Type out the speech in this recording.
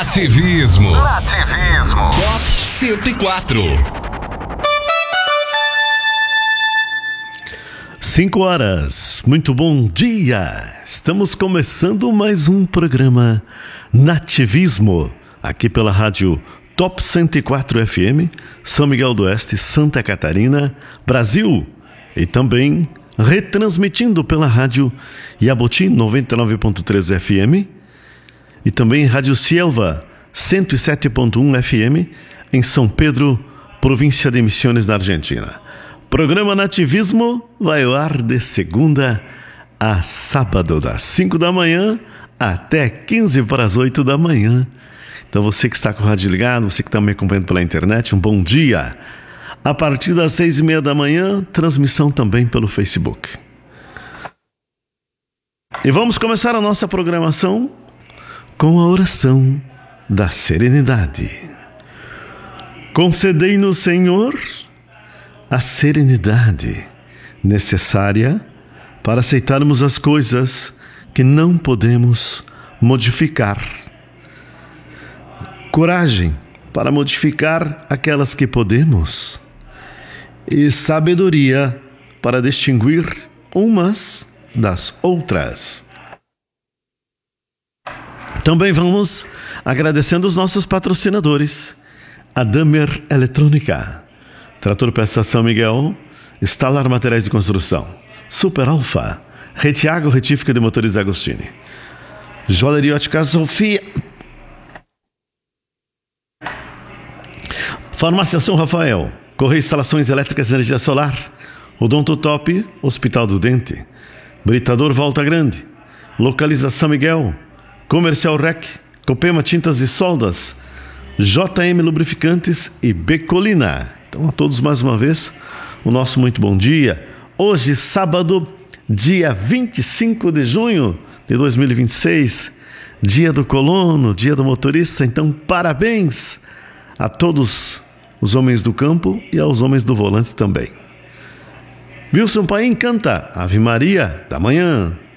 Nativismo. Top 104. 5 horas, muito bom dia! Estamos começando mais um programa Nativismo, aqui pela rádio Top 104 FM, São Miguel do Oeste, Santa Catarina, Brasil, e também retransmitindo pela rádio Iaboti 99.3 FM e também Rádio Cielva 107.1 FM em São Pedro, província de Misiones, na Argentina. Programa Nativismo vai ao ar de segunda a sábado, das 5 da manhã até 15 para as 8 da manhã. Então você que está com o rádio ligado, você que está me acompanhando pela internet, um bom dia. A partir das 6:30 da manhã, transmissão também pelo Facebook. E vamos começar a nossa programação com a oração da serenidade. Concedei-nos, Senhor, a serenidade necessária para aceitarmos as coisas que não podemos modificar. Coragem para modificar aquelas que podemos. E sabedoria para distinguir umas das outras. Também vamos agradecendo os nossos patrocinadores. A Damer Eletrônica, Trator Peça São Miguel, Instalar Materiais de Construção, Super Alfa, Retiago Retífica de Motores Agostini, Joalheria Ótica Sofia, Farmácia São Rafael, Correia Instalações Elétricas e Energia Solar, Odonto Top, Hospital do Dente, Britador Volta Grande, Localização Miguel, Comercial Rec, Copema Tintas e Soldas, JM Lubrificantes e Becolina. Então a todos mais uma vez o nosso muito bom dia. Hoje, sábado, dia 25 de junho de 2026, dia do colono, dia do motorista. Então parabéns a todos os homens do campo e aos homens do volante também. Wilson Paim canta Ave Maria da manhã.